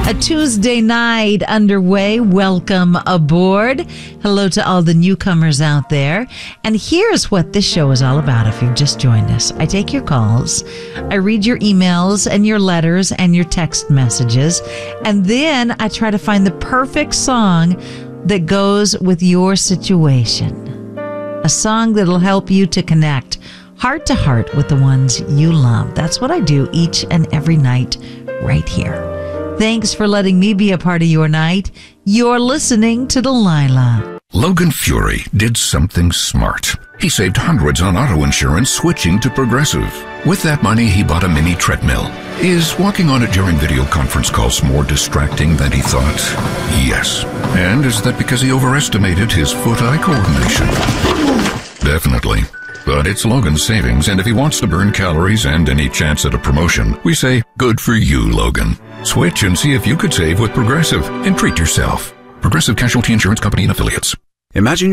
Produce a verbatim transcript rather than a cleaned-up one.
A Tuesday night underway. Welcome aboard. Hello to all the newcomers out there. And here's what this show is all about if you've just joined us. I take your calls, I read your emails and your letters and your text messages, and then I try to find the perfect song that goes with your situation. A song that'll help you to connect heart to heart with the ones you love. That's what I do each and every night right here. Thanks for letting me be a part of your night. You're listening to Delilah. Logan Fury did something smart. He saved hundreds on auto insurance switching to Progressive. With that money, he bought a mini treadmill. Is walking on it during video conference calls more distracting than he thought? Yes. And is that because he overestimated his foot-eye coordination? Definitely. But it's Logan's savings, and if he wants to burn calories and any chance at a promotion, we say, good for you, Logan. Switch and see if you could save with Progressive and treat yourself. Progressive Casualty Insurance Company and Affiliates. Imagine